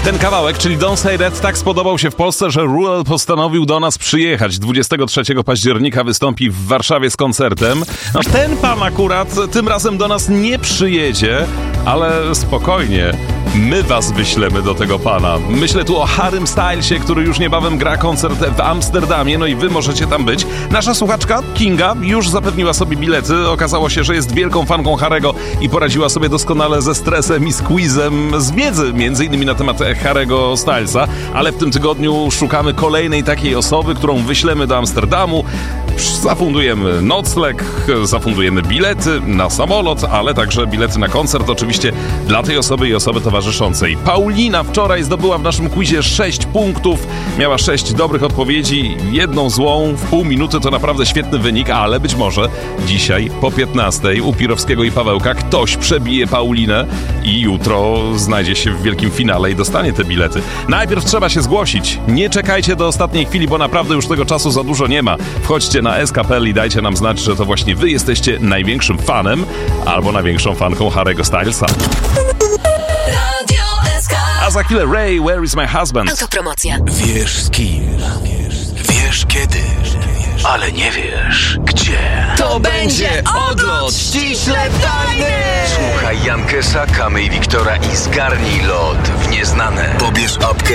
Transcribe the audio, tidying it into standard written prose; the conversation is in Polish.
Ten kawałek, czyli Don't Say That, tak spodobał się w Polsce, że Ruel postanowił do nas przyjechać. 23 października wystąpi w Warszawie z koncertem. No, ten pan akurat tym razem do nas nie przyjedzie, ale spokojnie, my was wyślemy do tego pana. Myślę tu o Harrym Stylesie, który już niebawem gra koncert w Amsterdamie, no i wy możecie tam być. Nasza słuchaczka Kinga już zapewniła sobie bilety. Okazało się, że jest wielką fanką Harry'ego i poradziła sobie doskonale ze stresem i z quizem z wiedzy, między innymi na temat Harry'ego Stylesa, ale w tym tygodniu szukamy kolejnej takiej osoby, którą wyślemy do Amsterdamu. Zafundujemy nocleg, zafundujemy bilety na samolot, ale także bilety na koncert oczywiście dla tej osoby i osoby towarzyszącej. Paulina wczoraj zdobyła w naszym quizie 6 punktów, miała 6 dobrych odpowiedzi, jedną złą w pół minuty, to naprawdę świetny wynik, ale być może dzisiaj po 15 u Pirowskiego i Pawełka ktoś przebije Paulinę i jutro znajdzie się w wielkim finale i dostanie te bilety. Najpierw trzeba się zgłosić, nie czekajcie do ostatniej chwili, bo naprawdę już tego czasu za dużo nie ma. Wchodźcie na SK.pl i dajcie nam znać, że to właśnie wy jesteście największym fanem albo największą fanką Harry'ego Stylesa. A za chwilę Ray, Where is my husband? Autopromocja. Wiesz z kim, wiesz kiedy, ale nie wiesz gdzie. To będzie odlot ściśle tajny! Słuchaj Jankesa, Kamy i Wiktora i zgarnij lot w nieznane. Pobierz apkę